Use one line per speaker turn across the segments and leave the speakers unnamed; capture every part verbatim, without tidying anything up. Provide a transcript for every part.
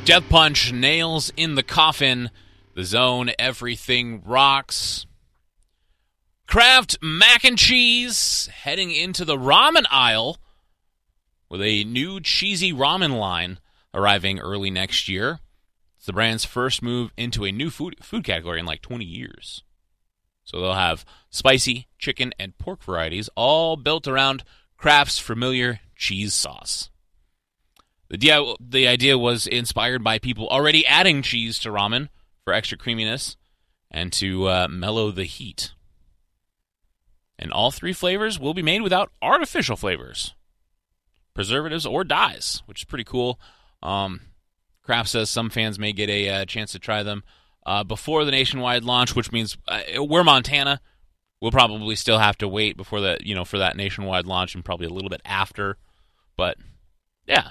Death Punch, nails in the coffin. The Zone, everything rocks. Kraft Mac and Cheese heading into the ramen aisle with a new cheesy ramen line arriving early next year. It's the brand's first move into a new food food category in like twenty years. So they'll have spicy, chicken, and pork varieties, all built around Kraft's familiar cheese sauce. The, the idea was inspired by people already adding cheese to ramen for extra creaminess and to uh, mellow the heat. And all three flavors will be made without artificial flavors, preservatives, or dyes, which is pretty cool. Um, Kraft says some fans may get a uh, chance to try them uh, before the nationwide launch, which means uh, we're Montana. We'll probably still have to wait before the you know for that nationwide launch, and probably a little bit after. But yeah,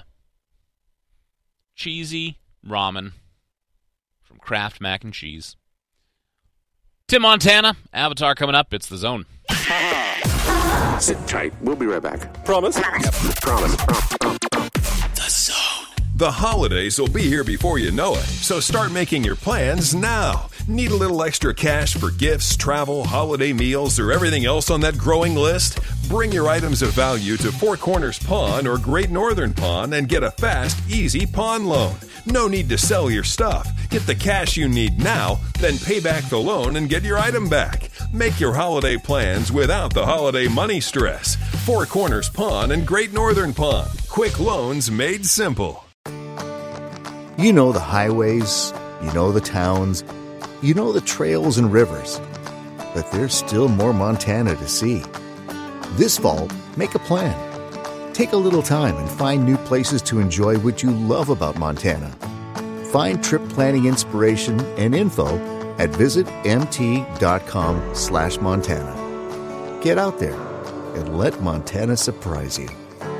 cheesy ramen from Kraft Mac and Cheese. Tim Montana, Avatar coming up. It's The Zone.
Sit tight. We'll be right back.
Promise?
Yep. Promise. Promise.
The Zone.
The holidays will be here before you know it, so start making your plans now. Need a little extra cash for gifts, travel, holiday meals, or everything else on that growing list? Bring your items of value to Four Corners Pawn or Great Northern Pawn and get a fast, easy pawn loan. No need to sell your stuff. Get the cash you need now, then pay back the loan and get your item back. Make your holiday plans without the holiday money stress. Four Corners Pawn and Great Northern Pawn. Quick loans made simple.
You know the highways, you know the towns, you know the trails and rivers. But there's still more Montana to see. This fall, make a plan. Take a little time and find new places to enjoy what you love about Montana. Find trip planning inspiration and info at visitmt.com slash Montana. Get out there and let Montana surprise you.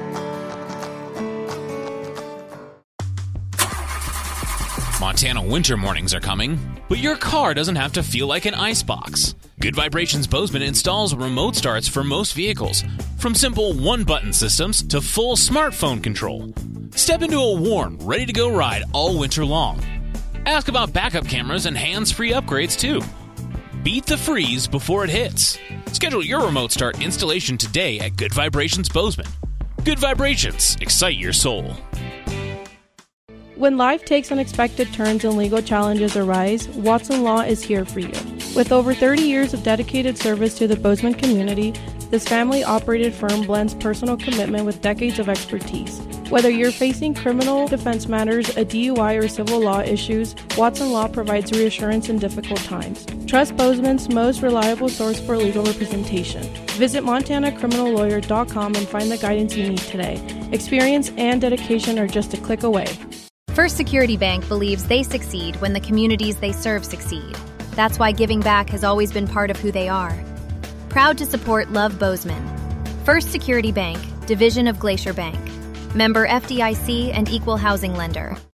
Montana winter mornings are coming, but your car doesn't have to feel like an icebox. Good Vibrations Bozeman installs remote starts for most vehicles, from simple one-button systems to full smartphone control. Step into a warm, ready-to-go ride all winter long. Ask about backup cameras and hands-free upgrades, too. Beat the freeze before it hits. Schedule your remote start installation today at Good Vibrations Bozeman. Good Vibrations. Excite your soul.
When life takes unexpected turns and legal challenges arise, Watson Law is here for you. With over thirty years of dedicated service to the Bozeman community, this family-operated firm blends personal commitment with decades of expertise. Whether you're facing criminal defense matters, a D U I, or civil law issues, Watson Law provides reassurance in difficult times. Trust Bozeman's most reliable source for legal representation. Visit montana criminal lawyer dot com and find the guidance you need today. Experience and dedication are just a click away.
First Security Bank believes they succeed when the communities they serve succeed. That's why giving back has always been part of who they are. Proud to support Love Bozeman. First Security Bank, division of Glacier Bank. Member F D I C and Equal Housing Lender.